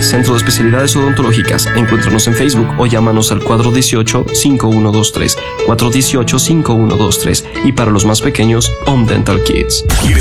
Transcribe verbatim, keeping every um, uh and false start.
Centro de Especialidades Odontológicas. Encuéntranos en Facebook o llámanos al cuatro uno ocho, cinco uno dos tres, cuatro uno ocho, cinco uno dos tres. Y para los más pequeños, Home Dental Kids. ¿Quieres